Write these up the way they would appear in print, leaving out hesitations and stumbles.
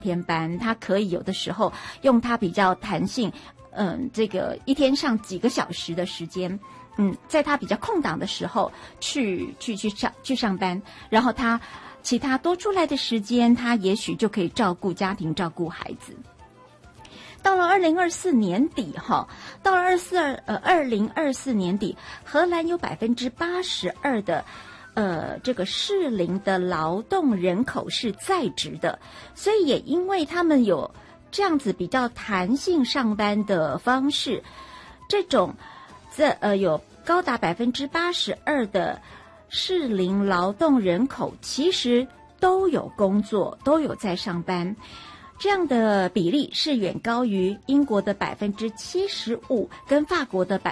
天班，他可以有的时候用他比较弹性，这个一天上几个小时的时间，在他比较空档的时候去上班，然后他其他多出来的时间，他也许就可以照顾家庭、照顾孩子。到了2024年底到了2024年底，荷兰有82%的这个适龄的劳动人口是在职的，所以也因为他们有这样子比较弹性上班的方式，这种有高达82%的适龄劳动人口其实都有工作，都有在上班。这样的比例是远高于英国的75%跟法国的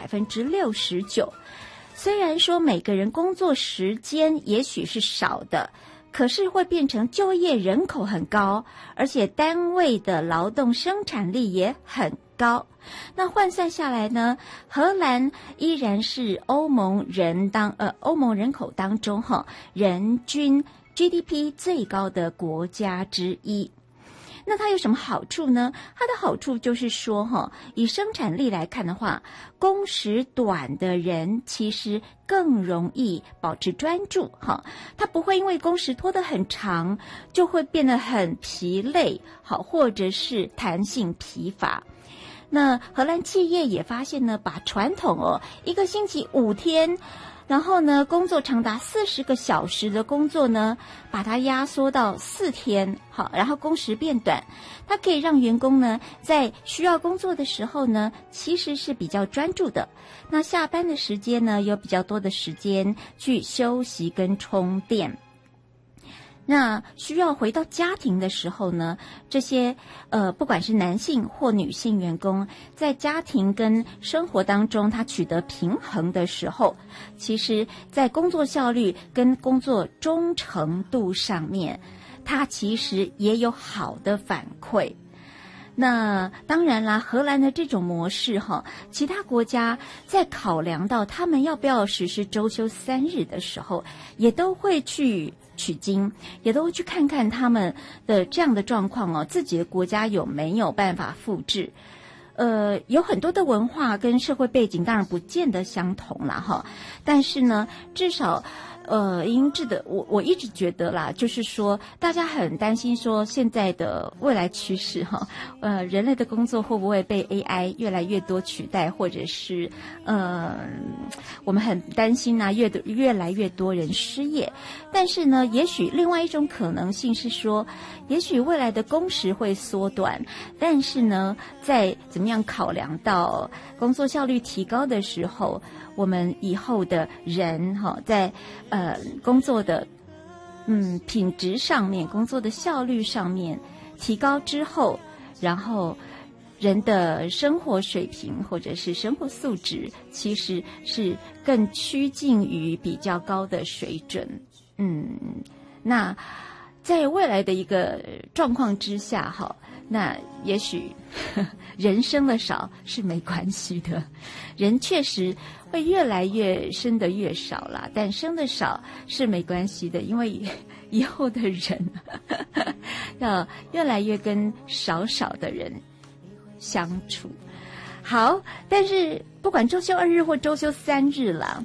69%。虽然说每个人工作时间也许是少的，可是会变成就业人口很高，而且单位的劳动生产力也很高。那换算下来呢，荷兰依然是欧盟人口当中人均 GDP 最高的国家之一。那它有什么好处呢？它的好处就是说以生产力来看的话，工时短的人其实更容易保持专注他不会因为工时拖得很长就会变得很疲累或者是弹性疲乏。那荷兰企业也发现呢，把传统一个星期5天，然后呢工作长达40个小时的工作呢，把它压缩到4天，然后工时变短，它可以让员工呢在需要工作的时候呢其实是比较专注的，那下班的时间呢有比较多的时间去休息跟充电。那需要回到家庭的时候呢，这些不管是男性或女性员工，在家庭跟生活当中他取得平衡的时候，其实在工作效率跟工作忠诚度上面，他其实也有好的反馈。那当然啦，荷兰的这种模式其他国家在考量到他们要不要实施周休3日的时候，也都会去取经，也都会去看看他们的这样的状况自己的国家有没有办法复制。有很多的文化跟社会背景当然不见得相同啦但是呢，至少英制的我一直觉得啦，就是说大家很担心说现在的未来趋势人类的工作会不会被 AI 越来越多取代，或者是我们很担心越来越多人失业。但是呢，也许另外一种可能性是说，也许未来的工时会缩短，但是呢，在怎么样考量到工作效率提高的时候，我们以后的人在工作的品质上面，工作的效率上面提高之后，然后人的生活水平或者是生活素质其实是更趋近于比较高的水准。那在未来的一个状况之下那也许人生的少是没关系的，人确实会越来越生得越少啦，但生得少是没关系的，因为以后的人要越来越跟少的人相处。好，但是不管周休2日或周休3日啦，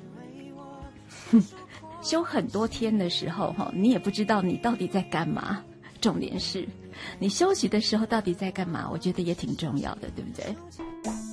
休很多天的时候你也不知道你到底在干嘛，重点是你休息的时候到底在干嘛，我觉得也挺重要的，对不对？